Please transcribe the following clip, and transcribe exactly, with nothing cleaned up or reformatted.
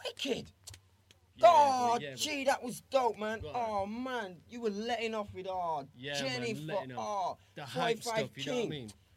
wicked. Yeah, oh, but yeah, but- gee, that was dope, man. Right. Oh, man, you were letting off with oh, Yeah, Jenny man, for letting off. oh, The hype forty-five stuff, you know what I King. mean?